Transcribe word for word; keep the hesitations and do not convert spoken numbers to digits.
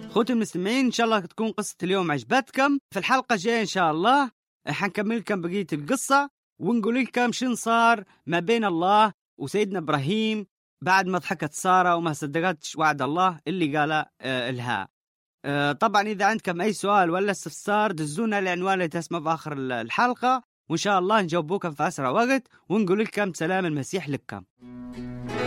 خوتي المستمعين، إن شاء الله تكون قصة اليوم عجبتكم. في الحلقة الجاية إن شاء الله حنكمل لكم بقية القصة ونقول لكم شن صار ما بين الله وسيدنا إبراهيم بعد ما ضحكت سارة وما صدقتش وعد الله اللي قاله آه لها. آه طبعا إذا عندكم أي سؤال ولا استفسار دزونا العنوان اللي تسمع في آخر الحلقة، وإن شاء الله نجاوبوكم في أسرع وقت ونقول لكم سلام المسيح لكم.